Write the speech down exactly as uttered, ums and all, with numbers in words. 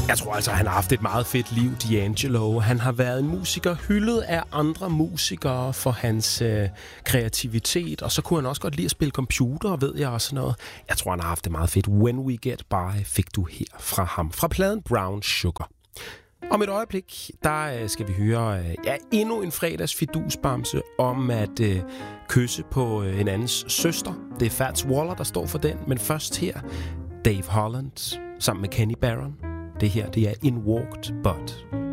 Jeg tror altså, han har haft et meget fedt liv, D'Angelo. Han har været en musiker, hyldet af andre musikere for hans øh, kreativitet. Og så kunne han også godt lide at spille computer, ved jeg, og sådan noget. Jeg tror, han har haft det meget fedt. When We Get By fik du her fra ham. Fra pladen Brown Sugar. Om et øjeblik, der skal vi høre ja, endnu en fredagsfidusbamse om at øh, kysse på øh, en andens søster. Det er Fats Waller, der står for den. Men først her, Dave Holland sammen med Kenny Barron. Det her, det er In Walked Bud.